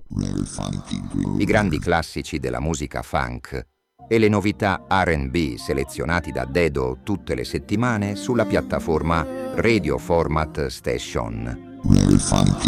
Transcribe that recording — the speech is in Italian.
I grandi classici della musica funk e le novità R&B selezionati da Dedo tutte le settimane sulla piattaforma Radio Format Station.